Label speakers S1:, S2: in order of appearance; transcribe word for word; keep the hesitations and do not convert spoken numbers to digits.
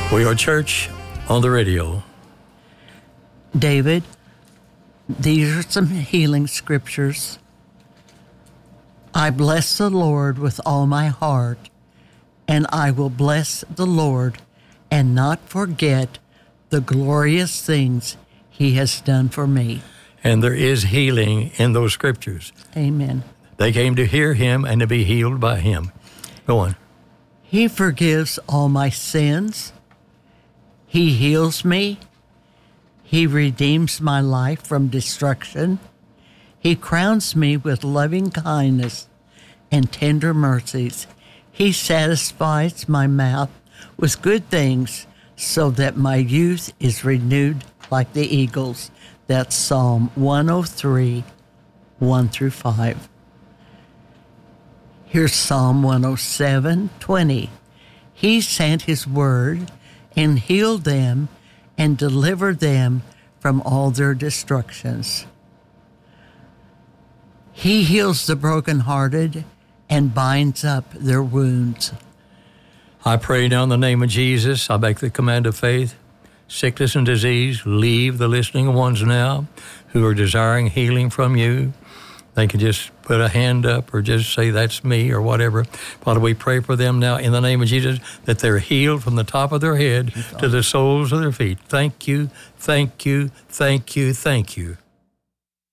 S1: We are Church on the Radio.
S2: David, these are some healing scriptures. I bless the Lord with all my heart, and I will bless the Lord and not forget the glorious things he has done for me.
S1: And there is healing in those scriptures.
S2: Amen.
S1: They came to hear him and to be healed by him. Go on.
S2: He forgives all my sins. He heals me. He redeems my life from destruction. He crowns me with loving kindness and tender mercies. He satisfies my mouth with good things so that my youth is renewed like the eagles. That's Psalm one oh three, one through five. Here's Psalm one oh seven, twenty. He sent his word and healed them and delivered them from all their destructions. He heals the brokenhearted and binds up their wounds.
S1: I pray now in the name of Jesus. I make the command of faith. Sickness and disease, leave the listening ones now who are desiring healing from you. They can just put a hand up or just say, that's me, or whatever. Father, we pray for them now in the name of Jesus that they're healed from the top of their head to the soles of their feet. Thank you, thank you, thank you, thank you.